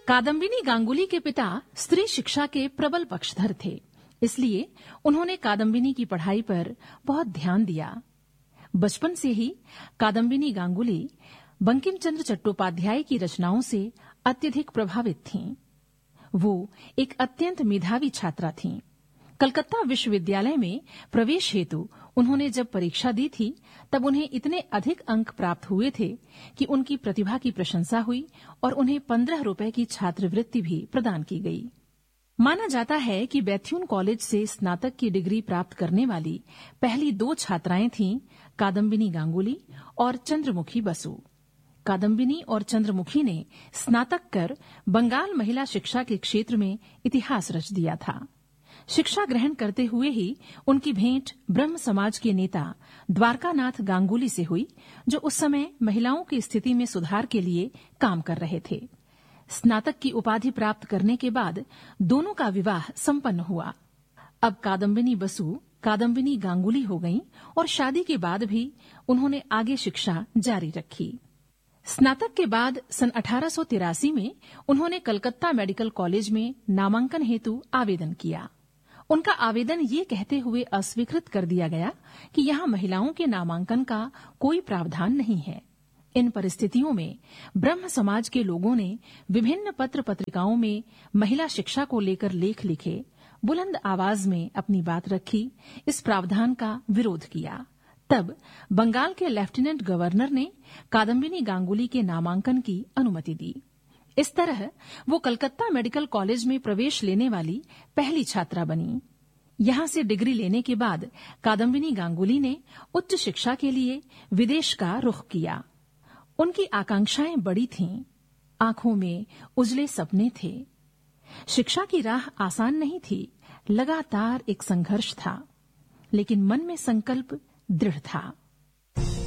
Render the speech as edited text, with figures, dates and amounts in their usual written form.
कादम्बिनी गांगुली के पिता स्त्री शिक्षा के प्रबल पक्षधर थे, इसलिए उन्होंने कादम्बिनी की पढ़ाई पर बहुत ध्यान दिया। बचपन से ही कादम्बिनी गांगुली बंकिम चंद्र चट्टोपाध्याय की रचनाओं से अत्यधिक प्रभावित थीं। वो एक अत्यंत मेधावी छात्रा थीं। कलकत्ता विश्वविद्यालय में प्रवेश हेतु उन्होंने जब परीक्षा दी थी, तब उन्हें इतने अधिक अंक प्राप्त हुए थे कि उनकी प्रतिभा की प्रशंसा हुई और उन्हें 15 रुपए की छात्रवृत्ति भी प्रदान की गई। माना जाता है कि बैथ्यून कॉलेज से स्नातक की डिग्री प्राप्त करने वाली पहली 2 छात्राएं थीं कादम्बिनी गांगुली और चंद्रमुखी बसु। कादम्बिनी और चंद्रमुखी ने स्नातक कर बंगाल महिला शिक्षा के क्षेत्र में इतिहास रच दिया था। शिक्षा ग्रहण करते हुए ही उनकी भेंट ब्रह्म समाज के नेता द्वारकानाथ गांगुली से हुई, जो उस समय महिलाओं की स्थिति में सुधार के लिए काम कर रहे थे। स्नातक की उपाधि प्राप्त करने के बाद दोनों का विवाह संपन्न हुआ। अब कादम्बिनी बसु कादम्बिनी गांगुली हो गईं और शादी के बाद भी उन्होंने आगे शिक्षा जारी रखी। स्नातक के बाद सन 1883 में उन्होंने कलकत्ता मेडिकल कॉलेज में नामांकन हेतु आवेदन किया। उनका आवेदन ये कहते हुए अस्वीकृत कर दिया गया कि यहाँ महिलाओं के नामांकन का कोई प्रावधान नहीं है। इन परिस्थितियों में ब्रह्म समाज के लोगों ने विभिन्न पत्र पत्रिकाओं में महिला शिक्षा को लेकर लेख लिखे, बुलंद आवाज में अपनी बात रखी, इस प्रावधान का विरोध किया। तब बंगाल के लेफ्टिनेंट गवर्नर ने कादम्बिनी गांगुली के नामांकन की अनुमति दी। इस तरह वो कलकत्ता मेडिकल कॉलेज में प्रवेश लेने वाली पहली छात्रा बनी। यहां से डिग्री लेने के बाद कादम्बिनी गांगुली ने उच्च शिक्षा के लिए विदेश का रुख किया। उनकी आकांक्षाएं बड़ी थीं, आंखों में उजले सपने थे। शिक्षा की राह आसान नहीं थी, लगातार एक संघर्ष था, लेकिन मन में संकल्प दृढ़ था।